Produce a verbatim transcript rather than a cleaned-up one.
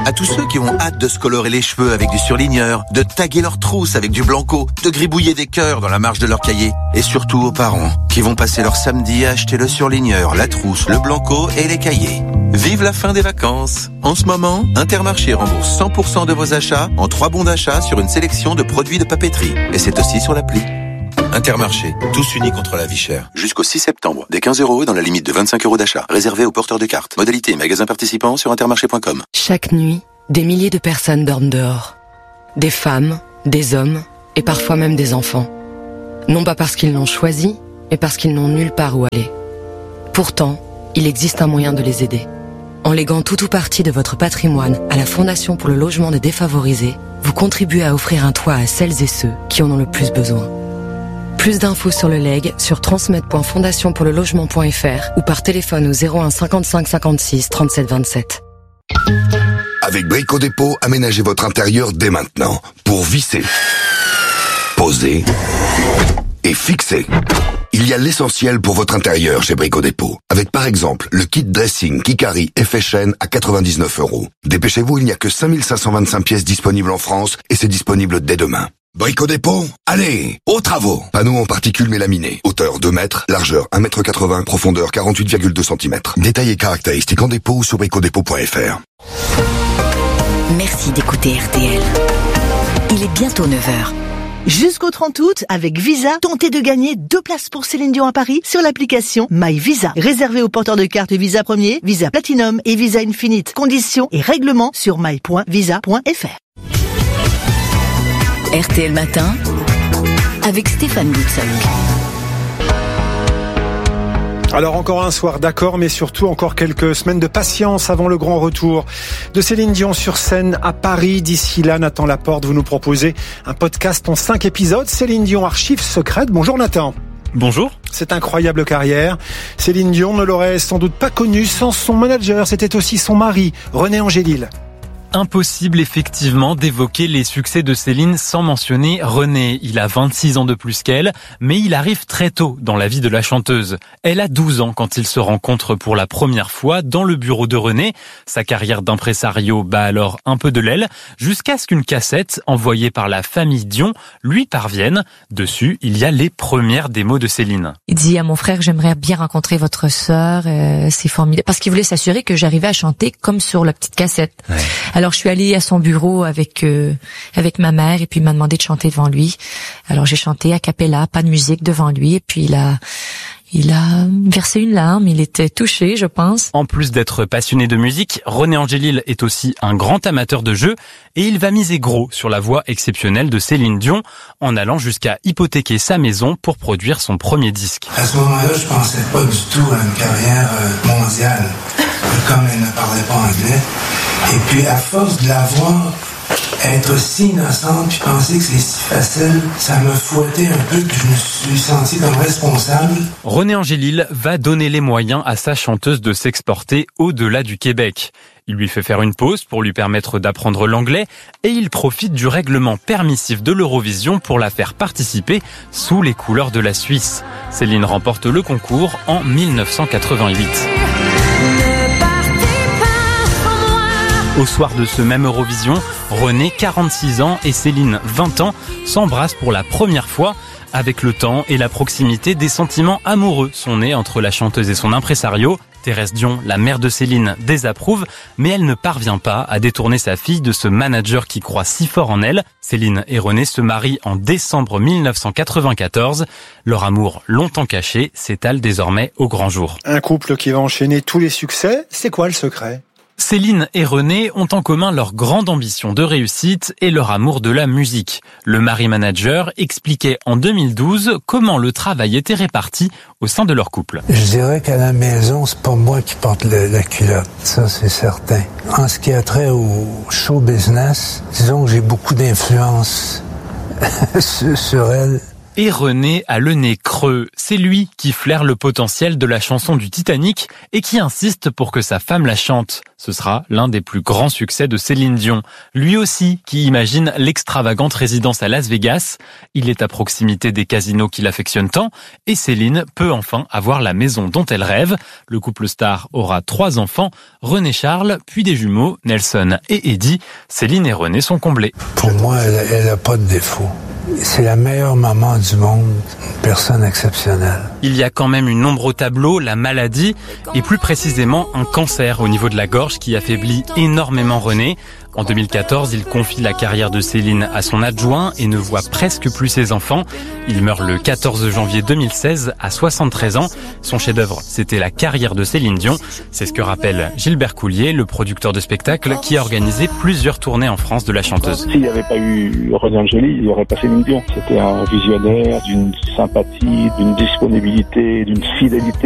À tous ceux qui ont hâte de se colorer les cheveux avec du surligneur, de taguer leurs trousses avec du blanco, de gribouiller des cœurs dans la marge de leur cahier. Et surtout aux parents qui vont passer leur samedi à acheter le surligneur, la trousse, le blanco et les cahiers. Vive la fin des vacances. En ce moment, Intermarché rembourse cent pour cent de vos achats en trois bons d'achat sur une sélection de produits de papeterie. Et c'est aussi sur l'appli. Intermarché, tous unis contre la vie chère. Jusqu'au six septembre, des quinze euros dans la limite de vingt-cinq euros d'achat. Réservé aux porteurs de cartes. Modalité et magasins participants sur intermarché point com. Chaque nuit, des milliers de personnes dorment dehors. Des femmes, des hommes et parfois même des enfants. Non pas parce qu'ils l'ont choisi, mais parce qu'ils n'ont nulle part où aller. Pourtant, il existe un moyen de les aider. En léguant tout ou partie de votre patrimoine à la Fondation pour le logement des défavorisés, vous contribuez à offrir un toit à celles et ceux qui en ont le plus besoin. Plus d'infos sur le legs sur transmettre point fondation pour le logement point f r ou par téléphone au zéro un cinquante-cinq cinquante-six trente-sept vingt-sept. Avec Brico Dépôt, aménagez votre intérieur dès maintenant pour visser, poser et fixer. Il y a l'essentiel pour votre intérieur chez Brico Dépôt. Avec par exemple le kit dressing Kikari effet chaîne à quatre-vingt-dix-neuf euros. Dépêchez-vous, il n'y a que cinq mille cinq cent vingt-cinq pièces disponibles en France et c'est disponible dès demain. Brico Dépôt, allez, aux travaux. Panneau en particules mélaminées. Hauteur deux mètres, largeur un mètre quatre-vingts, profondeur quarante-huit virgule deux centimètres. Détails et caractéristiques en dépôt ou sur brico dépôt point f r. Merci d'écouter R T L. Il est bientôt neuf heures. Jusqu'au trente août, avec Visa, tentez de gagner deux places pour Céline Dion à Paris sur l'application My Visa. Réservée aux porteurs de cartes Visa Premier, Visa Platinum et Visa Infinite. Conditions et règlements sur my point visa point f r. R T L Matin, avec Stéphane Boutsock. Alors encore un soir d'accord, mais surtout encore quelques semaines de patience avant le grand retour de Céline Dion sur scène à Paris. D'ici là, Nathan Laporte, vous nous proposez un podcast en cinq épisodes. Céline Dion, archives secrètes. Bonjour Nathan. Bonjour. Cette incroyable carrière, Céline Dion ne l'aurait sans doute pas connue sans son manager. C'était aussi son mari, René Angélil. Impossible effectivement d'évoquer les succès de Céline sans mentionner René. Il a vingt-six ans de plus qu'elle, mais il arrive très tôt dans la vie de la chanteuse. Elle a douze ans quand ils se rencontrent pour la première fois dans le bureau de René. Sa carrière d'impresario bat alors un peu de l'aile, jusqu'à ce qu'une cassette envoyée par la famille Dion lui parvienne. Dessus, il y a les premières démos de Céline. Il dit à mon frère, j'aimerais bien rencontrer votre sœur, euh, c'est formidable. Parce qu'il voulait s'assurer que j'arrivais à chanter comme sur la petite cassette. Ouais. Alors je suis allée à son bureau avec euh, avec ma mère et puis il m'a demandé de chanter devant lui. Alors j'ai chanté a cappella, pas de musique devant lui et puis il a il a versé une larme, il était touché, je pense. En plus d'être passionné de musique, René Angélil est aussi un grand amateur de jeu et il va miser gros sur la voix exceptionnelle de Céline Dion en allant jusqu'à hypothéquer sa maison pour produire son premier disque. À ce moment-là, je pensais pas du tout à une carrière mondiale. Comme elle ne parlait pas anglais. Et puis, à force de la voir être si innocente puis penser que c'est si facile, ça m'a fouetté un peu que je me suis senti comme responsable. René Angélil va donner les moyens à sa chanteuse de s'exporter au-delà du Québec. Il lui fait faire une pause pour lui permettre d'apprendre l'anglais et il profite du règlement permissif de l'Eurovision pour la faire participer sous les couleurs de la Suisse. Céline remporte le concours en dix-neuf cent quatre-vingt-huit. Au soir de ce même Eurovision, René, quarante-six ans, et Céline, vingt ans, s'embrassent pour la première fois. Avec le temps et la proximité, des sentiments amoureux sont nés entre la chanteuse et son impresario. Thérèse Dion, la mère de Céline, désapprouve, mais elle ne parvient pas à détourner sa fille de ce manager qui croit si fort en elle. Céline et René se marient en décembre dix-neuf cent quatre-vingt-quatorze. Leur amour, longtemps caché, s'étale désormais au grand jour. Un couple qui va enchaîner tous les succès, c'est quoi le secret ? Céline et René ont en commun leur grande ambition de réussite et leur amour de la musique. Le mari-manager expliquait en deux mille douze comment le travail était réparti au sein de leur couple. Je dirais qu'à la maison, c'est pas moi qui porte le, la culotte, ça c'est certain. En ce qui a trait au show business, disons que j'ai beaucoup d'influence sur elle. Et René a le nez creux. C'est lui qui flaire le potentiel de la chanson du Titanic et qui insiste pour que sa femme la chante. Ce sera l'un des plus grands succès de Céline Dion. Lui aussi qui imagine l'extravagante résidence à Las Vegas. Il est à proximité des casinos qu'il affectionne tant et Céline peut enfin avoir la maison dont elle rêve. Le couple star aura trois enfants, René Charles, puis des jumeaux, Nelson et Eddie. Céline et René sont comblés. Pour moi, elle n'a pas de défaut. C'est la meilleure maman du monde, une personne exceptionnelle. Il y a quand même une ombre au tableau, la maladie, et plus précisément un cancer au niveau de la gorge qui affaiblit énormément René. En deux mille quatorze, il confie la carrière de Céline à son adjoint et ne voit presque plus ses enfants. Il meurt le quatorze janvier deux mille seize à soixante-treize ans. Son chef-d'œuvre, c'était la carrière de Céline Dion. C'est ce que rappelle Gilbert Coulier, le producteur de spectacle qui a organisé plusieurs tournées en France de la chanteuse. S'il n'y avait pas eu René Angeli, il n'y aurait pas Céline Dion. C'était un visionnaire d'une sympathie, d'une disponibilité, d'une fidélité.